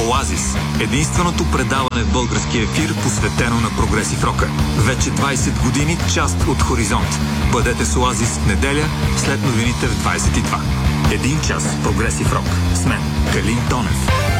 Оазис. Единственото предаване в български ефир, посветено на прогресив рока. Вече 20 години част от Хоризонт. Бъдете с Оазис в неделя, след новините в 22. Един час прогресив рок. С мен, Калин Тонев.